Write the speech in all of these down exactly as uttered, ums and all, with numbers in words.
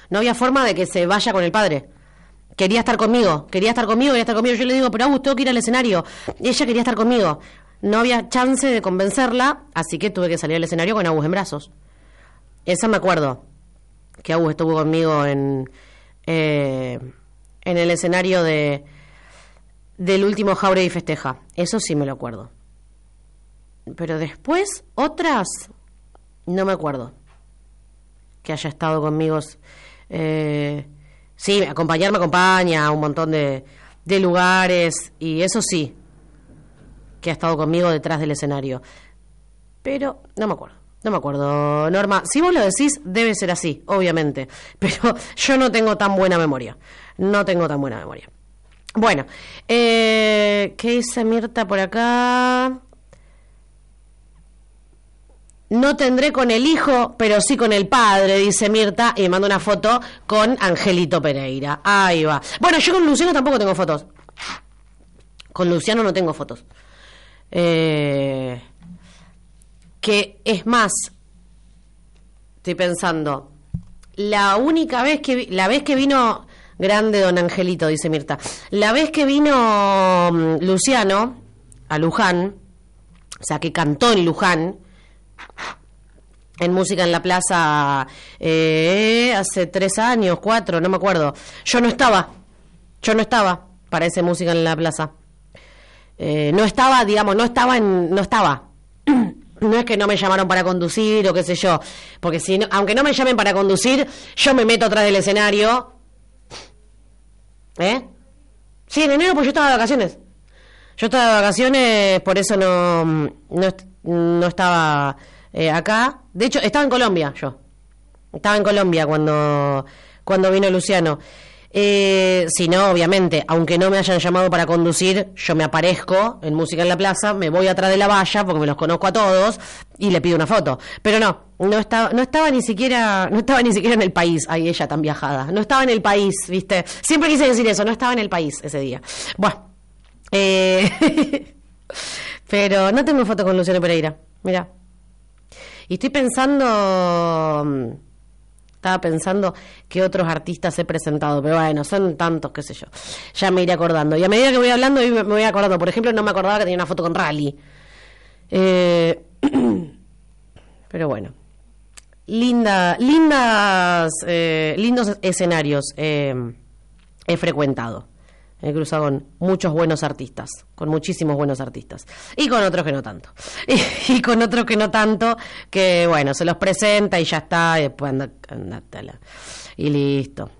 No había forma de que se vaya con el padre. Quería estar conmigo, quería estar conmigo, quería estar conmigo. Yo le digo, pero Agus, tengo que ir al escenario. Y ella quería estar conmigo. No había chance de convencerla, así que tuve que salir al escenario con Agus en brazos. Eso me acuerdo, que Agus estuvo conmigo en eh, en el escenario de del último Jauregui Festeja. Eso sí me lo acuerdo. Pero después, otras, no me acuerdo que haya estado conmigo. Eh, sí, acompañar me acompaña a un montón de, de lugares, y eso sí, que ha estado conmigo detrás del escenario. Pero no me acuerdo, no me acuerdo, Norma. Si vos lo decís, debe ser así, obviamente. Pero yo no tengo tan buena memoria. No tengo tan buena memoria. Bueno, eh, ¿qué dice Mirta por acá? No tendré con el hijo, pero sí con el padre, dice Mirta, y me manda una foto con Angelito Pereira. Ahí va. Bueno, yo con Luciano tampoco tengo fotos. Con Luciano no tengo fotos. Eh, que es más, estoy pensando, la única vez que vi, la vez que vino grande don Angelito, dice Mirta, la vez que vino um, Luciano a Luján, o sea, que cantó en Luján, en Música en la Plaza, eh, hace tres años, cuatro, no me acuerdo. Yo no estaba, yo no estaba para ese Música en la Plaza. Eh, no estaba, digamos, no estaba en, no estaba. No es que no me llamaron para conducir o qué sé yo, porque si no, aunque no me llamen para conducir, yo me meto atrás del escenario. ¿Eh? Sí, en enero, pues yo estaba de vacaciones. Yo estaba de vacaciones, por eso no, no, no estaba eh, acá. De hecho, estaba en Colombia yo. Estaba en Colombia cuando, cuando vino Luciano. Eh, si no, obviamente, aunque no me hayan llamado para conducir, yo me aparezco en Música en la Plaza, me voy atrás de la valla, porque me los conozco a todos, y le pido una foto. Pero no, no estaba, no estaba ni siquiera, no estaba ni siquiera en el país. Ay, ella tan viajada. No estaba en el país, ¿viste? Siempre quise decir eso, no estaba en el país ese día. Bueno, eh, pero no tengo foto con Luciano Pereira, mirá. Y estoy pensando... Estaba pensando que otros artistas he presentado, pero bueno, son tantos, qué sé yo. Ya me iré acordando. Y a medida que voy hablando, me voy acordando. Por ejemplo, no me acordaba que tenía una foto con Rally. Eh, pero bueno. Linda, lindas, eh, lindos escenarios eh, he frecuentado. He cruzado con muchos buenos artistas, con muchísimos buenos artistas, y con otros que no tanto, y, y con otros que no tanto, que bueno, se los presenta y ya está, y después anda, anda, anda, y listo.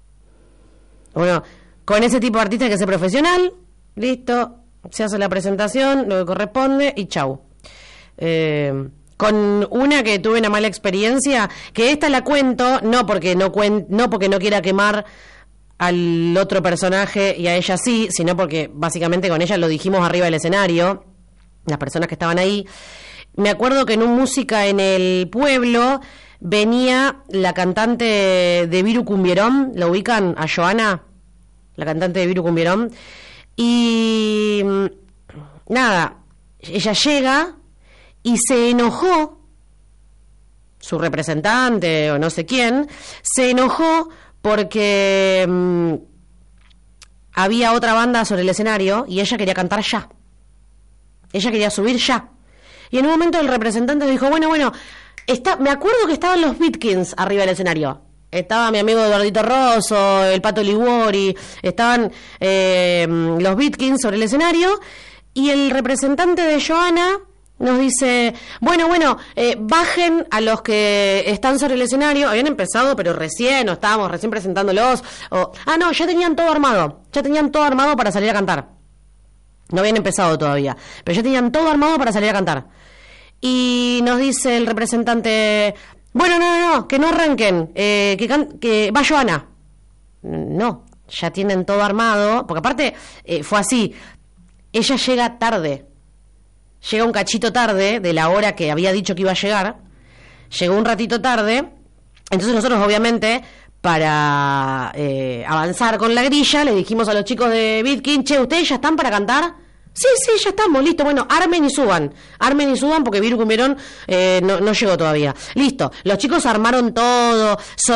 Bueno, con ese tipo de artista que es profesional, listo, se hace la presentación, lo que corresponde, y chau. Eh, con una que tuve una mala experiencia, que esta la cuento, no porque no, cuen, no, porque no quiera quemar al otro personaje y a ella sí, sino porque básicamente con ella lo dijimos arriba del escenario, las personas que estaban ahí. Me acuerdo que en un Música en el Pueblo venía la cantante de Viru Cumbierón, ¿la ubican? A Joana, la cantante de Viru Cumbierón, y nada, ella llega y se enojó, su representante o no sé quién, se enojó porque mmm, había otra banda sobre el escenario y ella quería cantar ya. Ella quería subir ya. Y en un momento el representante dijo, bueno, bueno, está, me acuerdo que estaban los Beatkins arriba del escenario. Estaba mi amigo Eduardito Rosso, el Pato Liguori, estaban eh, los Beatkins sobre el escenario, y el representante de Joana nos dice, bueno, bueno, eh, bajen a los que están sobre el escenario. Habían empezado, pero recién, o estábamos recién presentándolos. O, ah, no, ya tenían todo armado. Ya tenían todo armado para salir a cantar. No habían empezado todavía, pero ya tenían todo armado para salir a cantar. Y nos dice el representante, bueno, no, no, no, que no arranquen, eh, que, can- que va Joana. No, ya tienen todo armado, porque aparte eh, fue así. Ella llega tarde. Llega un cachito tarde de la hora que había dicho que iba a llegar. Llegó un ratito tarde. Entonces nosotros, obviamente, para eh, avanzar con la grilla, le dijimos a los chicos de Bitkin, che, ¿ustedes ya están para cantar? Sí, sí, ya estamos, listo. Bueno, armen y suban. Armen y suban porque Viru Cumbierón eh, no, no llegó todavía. Listo. Los chicos armaron todo.